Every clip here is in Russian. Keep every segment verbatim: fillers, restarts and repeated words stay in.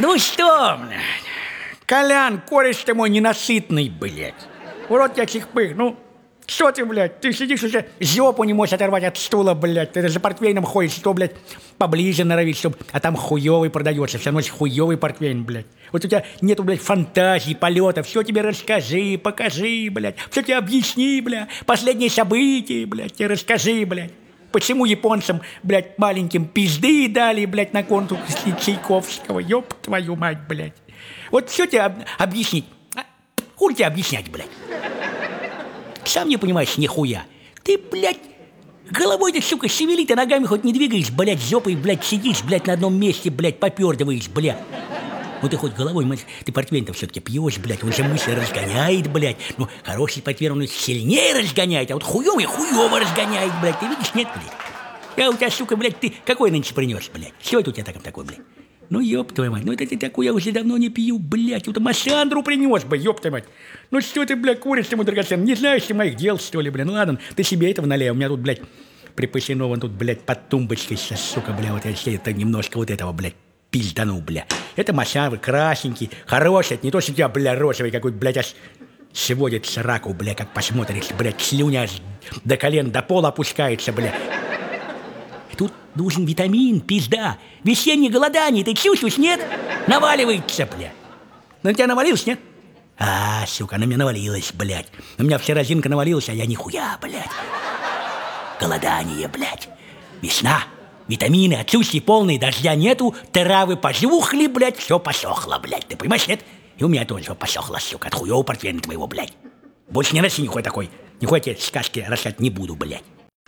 Ну что, Колян, кореш ты мой ненасытный, блядь. Урод я чихпых, ну... Что ты, блядь, ты сидишь уже, жопу не можешь оторвать от стула, блядь. Ты за портвейном ходишь, что, блядь, поближе норовить, чтоб... А там хуёвый продается, все равно хуёвый портвейн, блядь. Вот у тебя нету, блядь, фантазии, полета. Все тебе расскажи, покажи, блядь. Все тебе объясни, блядь. Последние события, блядь, тебе расскажи, блядь. Почему японцам, блядь, маленьким пизды дали, блядь, на конкурс Чайковского? Ёб твою мать, блядь. Вот все тебе об... объяснить. А? Хуй тебе объяснять, блядь. Сам не понимаешь нихуя. Ты, блядь, головой-то, сука, шевели, ты ногами хоть не двигаешь, блядь, жопой, блядь, сидишь, блядь, на одном месте, блядь, попёрдываешь, блядь. Ну ты хоть головой, мать, ты портвейн-то все-таки пьешь, блядь, он же мысли разгоняет, блядь. Ну, хороший портвейн, он сильнее разгоняет, а вот хуёвый хуёво разгоняет, блядь. Ты видишь, нет, блядь? А у тебя, сука, блядь, ты какой нынче принёс, блядь? Что это у тебя таком такой, блядь? Ну, ёб твою мать, ну это ты такой, я уже давно не пью, блядь. Вот Массандру принёс бы, ёб твою мать. Ну что ты, блядь, куришь ты, мой драгоценный? Не знаешь ты моих дел, что ли, блядь? Ну ладно, ты себе этого налей. У меня тут, блядь, припасено вон тут, блядь, под тумбочкой сейчас, сука, блядь, вот я себе это немножко вот этого, блядь, пиздану, блядь. Это Массандр, красненький, хороший, это не то, что у тебя, блядь, розовый какой-то, блядь, аж сводит сраку, блядь, как посмотришь, блядь, слюня аж до колен, до пола опускается, блядь. Тут нужен витамин, пизда. Весеннее голодание, ты чувствуешь, нет? Наваливается, бля. На тебя навалилось, нет? А, сука, на меня навалилась, блядь. На меня вся разинка навалилась, а я нихуя, блядь. Голодание, блядь. Весна, витамины, отсутствие полные, дождя нету, травы пожухли, блядь, все посохло, блядь. Ты понимаешь, нет? И у меня тоже все посохло, сука, от хуёвого портвейна твоего, блядь. Больше не носи нихуя такой. Нихуя тебе сказки рассказать не буду, блядь.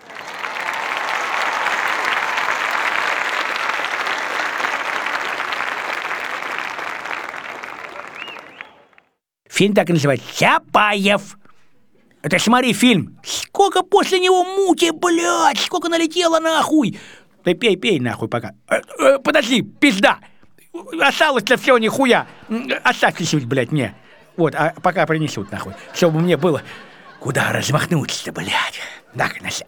Фильм так и называется «Чапаев». Это смотри фильм. Сколько после него муки, блядь, сколько налетело нахуй. Ты пей, пей нахуй пока. Э, э, подожди, пизда. Осталось-то все нихуя. Оставьте чуть, блядь, мне. Вот, а пока принесут нахуй. Чтобы мне было куда размахнуться-то, блядь. Так, значит,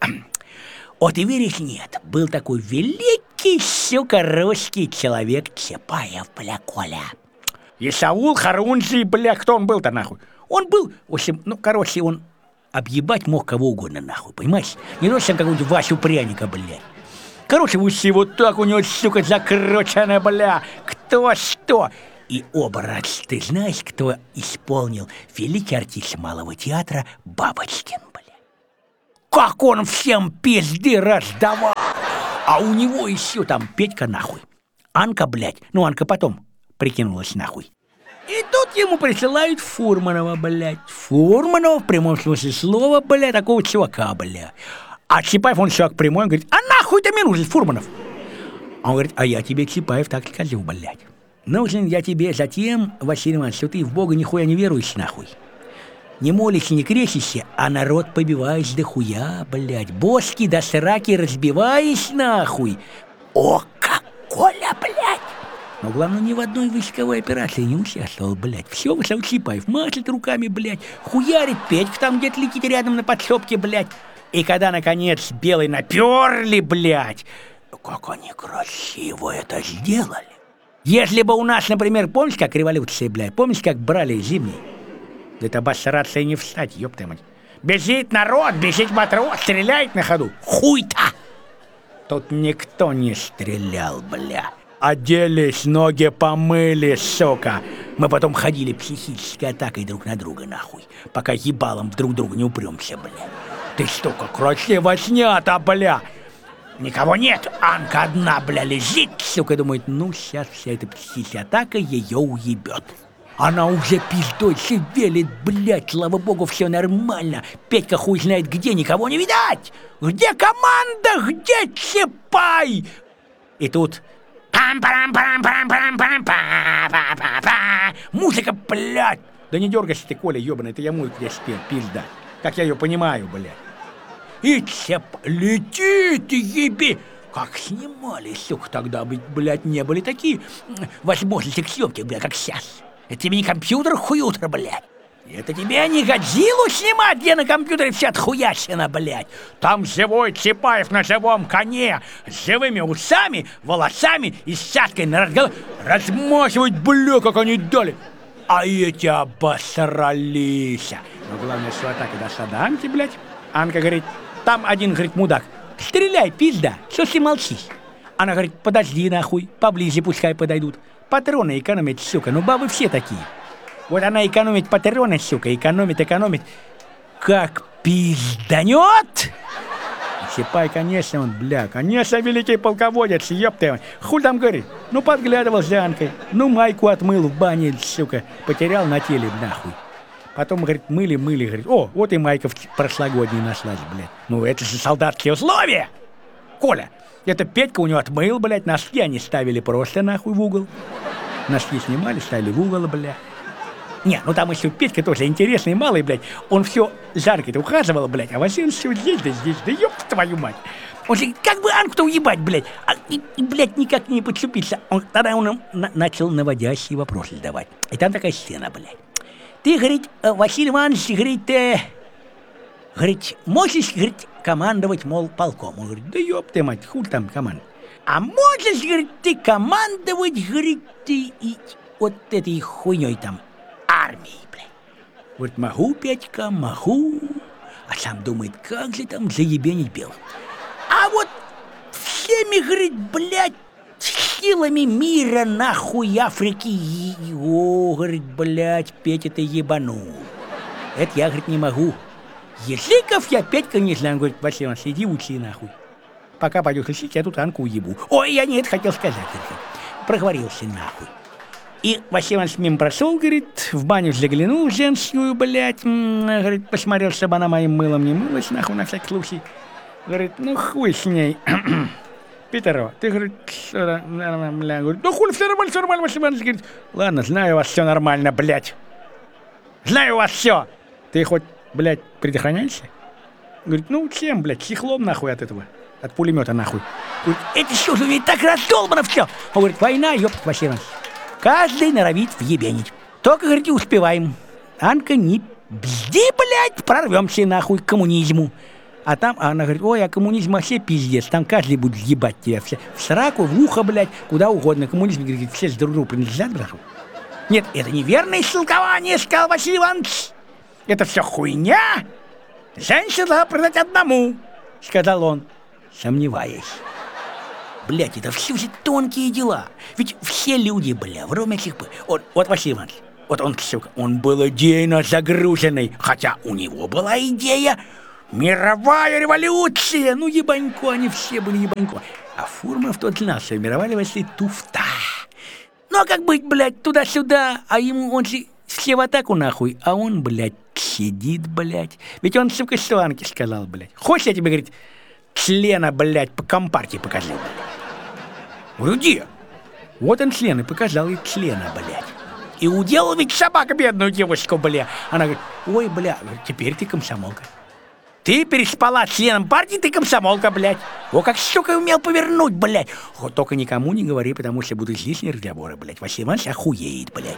вот и веришь, нет. Был такой великий, сука, русский человек Чапаев, бля, Коля. Исаул Харунжий, бля, кто он был-то, нахуй? Он был, в общем, ну, короче, он объебать мог кого угодно, нахуй, понимаешь? Не то, что какого-нибудь Васю Пряника, бля. Короче, в усе вот так у него, сука, закручено, бля, кто что. И образ, ты знаешь, кто исполнил? Великий артист малого театра Бабочкин, бля. Как он всем пизды раздавал! А у него еще там Петька, нахуй. Анка, блядь, ну, Анка потом прикинулась нахуй. И тут ему присылают Фурманова, блядь. Фурманова в прямом смысле слова, блядь, такого чувака, блядь. А Чапаев, он чувак прямой, он говорит, а нахуй ты мне нужен, Фурманов? Он говорит, а я тебе, Чапаев, так скажу, блядь. Нужен я тебе затем, Василий Иванович, что ты в Бога нихуя не веруешь, нахуй. Не молишься, не крестишься, а народ побиваешь до хуя, блядь. Бошки до сраки разбиваешь, нахуй. О, как Коля, блядь. Но главное, ни в одной войсковой операции не участвовал, блядь. Все, Василий Чапаев машет руками, блядь. Хуярит, Петька там где-то летит рядом на подсобке, блядь. И когда, наконец, белые наперли, блядь, как они красиво это сделали. Если бы у нас, например, помнишь, как революция, блядь, помнишь, как брали зимний? Это обосраться и не встать, ёпта мать. Бежит народ, бежит матрос, стреляет на ходу. Хуй-то! Тут никто не стрелял, блядь. Оделись, ноги помыли, сука. Мы потом ходили психической атакой друг на друга, нахуй. Пока ебалом друг друга не упремся, бля. Ты что, как красиво снято, бля. Никого нет, Анка одна, бля, лежит, сука, думает, ну, сейчас вся эта психическая атака ее уебет. Она уже пиздой шевелит, блядь, слава богу, все нормально. Петька хуй знает где, никого не видать. Где команда, где Чапай? И тут... Музыка, блядь! Да не дергайся ты, Коля, ебаный, это я музыку я спел, пизда. Как я ее понимаю, блядь. И Чап летит, еби. Как снимали, сука, тогда, блядь, не были такие возможности к съемке, блядь, как сейчас. Это тебе не компьютер, хуютер, блядь. Это тебе не Годзиллу снимать, где на компьютере вся отхуящена, блядь. Там живой Чапаев на живом коне, с живыми усами, волосами и сяткой на разговор. Размахивать, бля, как они дали. А эти обосрались. Но главное, что атака дошла до Анки, блядь. Анка говорит, там один, говорит, мудак. Стреляй, пизда, что ты молчишь? Она говорит, подожди нахуй, поближе пускай подойдут. Патроны экономить, сука, ну бабы все такие. Вот она экономит патроны, сука, экономит, экономит. Как пизданет! Чапай, конечно, он, бля, конечно, великий полководец, ёпта. Хуй там говорит, ну подглядывал за Анкой, ну майку отмыл в бане, сука, потерял на теле, нахуй. Потом, говорит, мыли, мыли, говорит, о, вот и майка прошлогодняя нашлась, блядь. Ну это же солдатские условия, Коля. Это Петька у него отмыл, блядь, носки они ставили просто нахуй в угол. Носки снимали, ставили в угол, блядь. Не, ну там еще Петька тоже интересный, малый, блядь. Он все жарко-то ухаживал, блядь, а Василий все здесь, да здесь, да ёб твою мать. Он же как бы Анку-то уебать, блядь, а, и, и, блядь, никак не подступиться. Он, тогда он на, начал наводящие вопросы задавать. И там такая сцена, блядь. Ты, говорит, Василий Иванович, говорит, э, говорит, можешь, говорит, командовать, мол, полком. Он говорит, да ёб ты мать, хуй там командовать. А можешь, говорит, ты командовать, говорит, ты и вот этой хуйней там. Армии, блядь. Вот могу, Петька, могу. А сам думает, как же там заебенить белых. А вот всеми, говорит, блядь, силами мира, нахуй, Африки, его, говорит, блядь, Петя, ты ебанул. Это я, говорит, не могу. Языков я, Петька, не знаю. Он говорит, Василий Иванович, иди учи, нахуй. Пока пойдешь учить, я тут Анку уебу. Ой, я не это хотел сказать, говорит. Проговорился, нахуй. И Василий Иванович мимо прошел, говорит, в баню заглянул женскую, блядь, говорит, посмотрел, чтобы она моим мылом не мылась, нахуй, на всякий случай. Говорит, ну хуй с ней. Петерова, ты, говорит, что нормально, говорит, ну хуй, все нормально, все нормально, Василий Иванович, говорит, ладно, знаю у вас все нормально, блядь. Знаю у вас все. Ты хоть, блядь, предохраняешься? Говорит, ну чем, блядь, чехлом, нахуй, от этого, от пулемета, нахуй. Говорит, это что же, ведь так раздолбано все. Он говорит, война, ёпт, Василий Иванович. Каждый норовит въебенить. Только, говорит, успеваем. Анка, не бзди, блядь, прорвемся нахуй к коммунизму. А там, а она говорит, ой, а коммунизм вообще пиздец. Там каждый будет ебать тебя все. В сраку, в ухо, блядь, куда угодно. Коммунизм, говорит, все друг другу принадлежат, брату. Нет, это неверное истолкование, сказал Василий Иванович. Это все хуйня. Женщина должна продать одному, сказал он, сомневаясь. Блядь, это все же тонкие дела. Ведь все люди, бля, в роме всех... Вот, вот Василий Иванович, вот он, сука, он был идейно загруженный, хотя у него была идея мировая революция. Ну, ебанько, они все были ебанько. А Фурманов тот знал, что мировая революция туфта. Ну, а как быть, блядь, туда-сюда, а ему, он же все в атаку нахуй, а он, блядь, сидит, блядь. Ведь он, сука, что Анке сказал, блядь. Хочешь, я тебе, говорит, члена, блядь, по компартии покажу, блядь. Говорю, где? Вот он член, и показал ей члена, блядь. И уделал ведь собака бедную девочку, бля. Она говорит, ой, бля, теперь ты комсомолка. Ты переспала с членом партии, ты комсомолка, блядь. О, как, сука, умел повернуть, блядь. Вот только никому не говори, потому что будут лишние разговоры, блядь. Василий Иванович охуеет, блядь.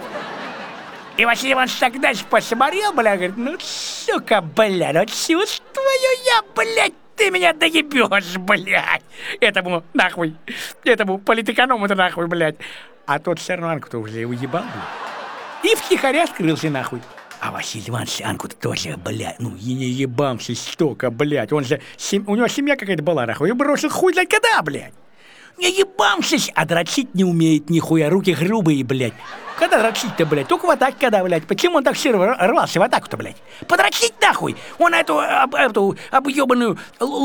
И Василий Иванович тогда же посмотрел, бля, говорит, ну, сука, бля, ну чувствую я, блядь. Ты меня доебешь, блядь! Этому, нахуй, этому политэконому-то нахуй, блядь. А тот все равно Анку-то уже его ебал, блядь. И втихаря скрылся, нахуй. А Василий Иванович Анку-то тоже, блядь, ну и не ебамся столько, блядь. Он же, сем... у него семья какая-то была, нахуй, и бросил хуй знать когда, блядь. Не ебамся, а дрочить не умеет нихуя, руки грубые, блядь. Когда дрочить-то, блядь? Только в атаке когда, блядь? Почему он так сильно рвался в атаку-то, блядь? Подрочить нахуй! Он эту, об, эту объебанную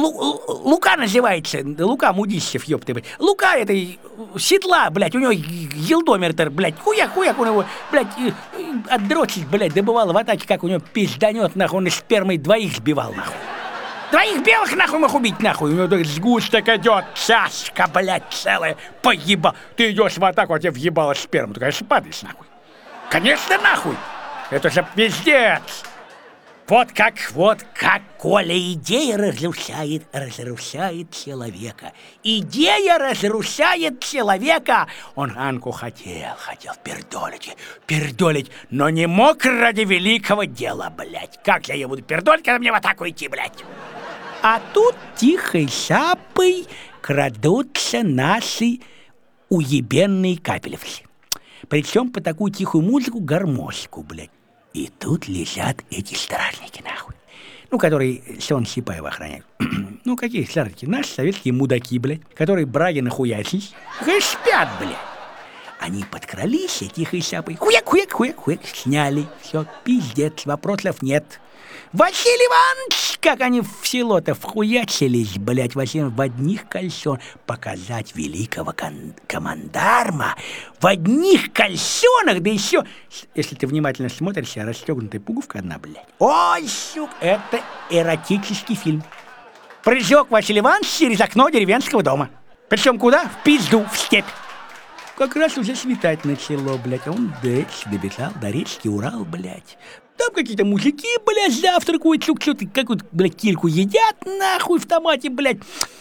Лука называется. Лука Мудищев, ёпты, блядь. Лука этой седла, блядь, у него елдомертер, блядь. Хуяк-хуяк у него, блядь, отдрочить, блядь, добывал в атаке, как у него пизданет, нахуй. Он из спермой двоих сбивал, нахуй. Двоих белых нахуй мог убить, нахуй. У него так сгусток идет, чашка, блядь, целая, поебал. Ты идешь в атаку, а тебе въебало сперму. Ты, конечно, падаешь, нахуй. Конечно, нахуй. Это же пиздец. Вот как, вот как, Коля, идея разрушает, разрушает человека. Идея разрушает человека. Он Анку хотел, хотел пердолить, пердолить, но не мог ради великого дела, блядь. Как я ее буду пердолить, когда мне в атаку идти, блядь? А тут тихой шапой крадутся наши уебенные капелевцы. Причем по такую тихую музыку гармошку, блядь. И тут лежат эти стражники, нахуй. Ну, которые сон Сипаева охраняют. Ну, какие стражники? Наши советские мудаки, блядь, которые браги нахуячись. Хай спят, блядь. Они подкрались, и тихой шапой хуяк, хуяк, хуяк, хуяк, сняли. Все, пиздец, вопросов нет. Василий Иванович, как они в село-то вхуячились, блядь, Василий в одних кальсон. Показать великого кон- командарма в одних кальсонах, да еще, если ты внимательно смотришься, расстегнутая пуговка одна, блядь. Ой, сука, это эротический фильм. Прыжок Василий Иванович через окно деревенского дома. Причем куда? В пизду, в степь. Как раз уже светать начало, блядь, а он дальше добежал до речки Урал, блядь. Там какие-то мужики, блядь, завтракают, что-то, какую-то, блядь, кильку едят, нахуй, в томате, блядь.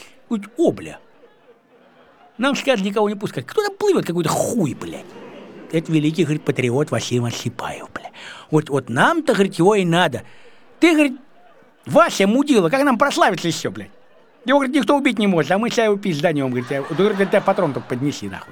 О, бля. Нам, скажет, никого не пускать. Кто там плывет, какой-то хуй, блядь. Это великий, говорит, патриот Василий Иванович Сипаев, блядь. Вот, вот нам-то, говорит, его и надо. Ты, говорит, Вася мудила, как нам прославиться еще, блядь? Его, говорит, никто убить не может, а мы сейчас его пизданем, говорит, я, говорит, ты патрон только поднеси, нахуй.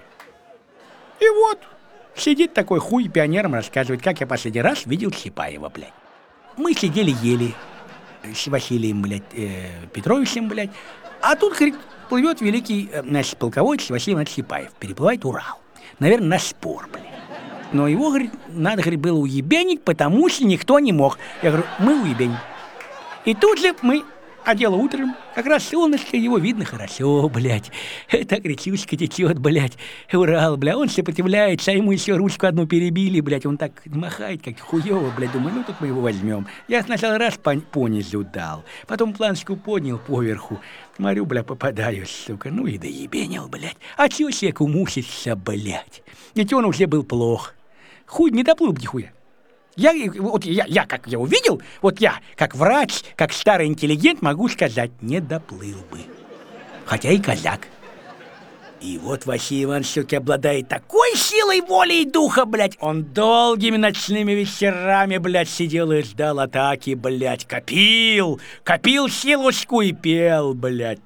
И вот... Сидит такой хуй пионером, рассказывает, как я последний раз видел Сипаева, блядь. Мы сидели ели с Василием, блядь, э, Петровичем, блядь. А тут, говорит, плывет великий, э, наш полководец Василий Иванович Сипаев. Переплывает Урал. Наверное, на спор, блядь. Но его, говорит, надо, говорит, было уебенить, потому что никто не мог. Я говорю, мы уебеним. И тут же мы... А дело утром, как раз солнышко, его видно хорошо, блядь. Так речушка течет, блядь. Урал, бля, он сопротивляется, а ему еще ручку одну перебили, блядь. Он так махает, как хуёво, блядь. Думаю, ну тут мы его возьмем. Я сначала раз по, понизу дал, потом планочку поднял поверху. Смотрю, бля, попадаюсь, сука. Ну и доебенил, блядь. А чё человеку мучиться, блядь? Ведь он уже был плох. Хуй не доплыл бы нихуя. Я, вот я, я, как я увидел, вот я, как врач, как старый интеллигент, могу сказать, не доплыл бы. Хотя и казак. И вот Василий Иванович все-таки обладает такой силой воли и духа, блядь. Он долгими ночными вечерами, блядь, сидел и ждал атаки, блядь. Копил, копил силушку и пел, блядь.